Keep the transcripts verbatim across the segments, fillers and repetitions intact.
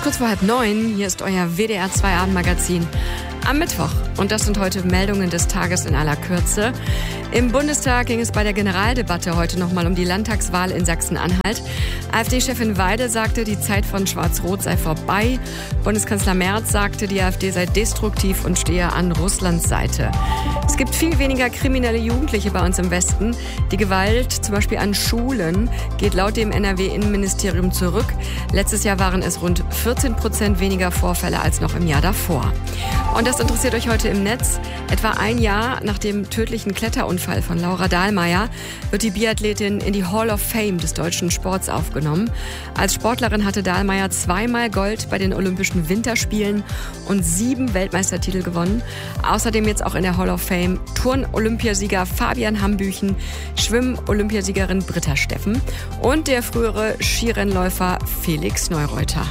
ist kurz vor halb neun. Hier ist euer W D R zwei Abendmagazin am Mittwoch. Und das sind heute Meldungen des Tages in aller Kürze. Im Bundestag ging es bei der Generaldebatte heute nochmal um die Landtagswahl in Sachsen-Anhalt. AfD-Chefin Weidel sagte, die Zeit von Schwarz-Rot sei vorbei. Bundeskanzler Merz sagte, die AfD sei destruktiv und stehe an Russlands Seite. Es gibt viel weniger kriminelle Jugendliche bei uns im Westen. Die Gewalt, zum Beispiel an Schulen, geht laut dem N R W-Innenministerium zurück. Letztes Jahr waren es rund vierzehn Prozent weniger Vorfälle als noch im Jahr davor. Und das interessiert euch heute im Netz. Etwa ein Jahr nach dem tödlichen Kletterunfall von Laura Dahlmeier wird die Biathletin in die Hall of Fame des deutschen Sports aufgenommen. Als Sportlerin hatte Dahlmeier zweimal Gold bei den Olympischen Winterspielen und sieben Weltmeistertitel gewonnen. Außerdem jetzt auch in der Hall of Fame Turn-Olympiasieger Fabian Hambüchen, Schwimm-Olympiasiegerin Britta Steffen und der frühere Skirennläufer Felix Neureuter.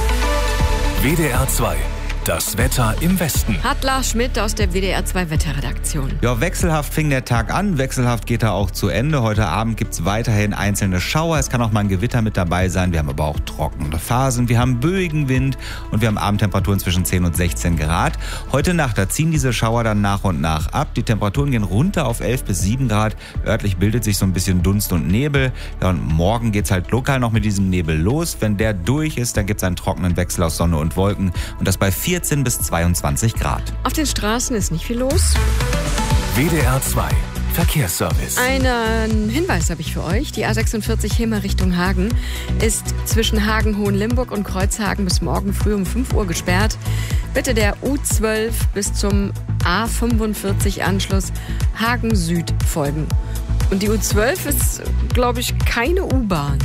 W D R zwei. Das Wetter im Westen. Hat Lars Schmidt aus der W D R zwei Wetterredaktion. Ja, wechselhaft fing der Tag an, wechselhaft geht er auch zu Ende. Heute Abend gibt es weiterhin einzelne Schauer. Es kann auch mal ein Gewitter mit dabei sein. Wir haben aber auch trockene Phasen. Wir haben böigen Wind und wir haben Abendtemperaturen zwischen zehn und sechzehn Grad. Heute Nacht, da ziehen diese Schauer dann nach und nach ab. Die Temperaturen gehen runter auf elf bis sieben Grad. Örtlich bildet sich so ein bisschen Dunst und Nebel. Ja, und morgen geht's halt lokal noch mit diesem Nebel los. Wenn der durch ist, dann gibt's einen trockenen Wechsel aus Sonne und Wolken. Und das bei vierzehn bis zweiundzwanzig Grad. Auf den Straßen ist nicht viel los. W D R zwei Verkehrsservice. Einen Hinweis habe ich für euch. Die A sechsundvierzig Hemer Richtung Hagen ist zwischen Hagen-Hohenlimburg und Kreuzhagen bis morgen früh um fünf Uhr gesperrt. Bitte der U zwölf bis zum A fünfundvierzig Anschluss Hagen Süd folgen. Und die U zwölf ist, glaube ich, keine U-Bahn.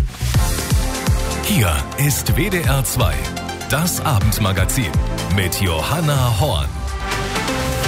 Hier ist W D R zwei. Das Abendmagazin mit Johanna Horn.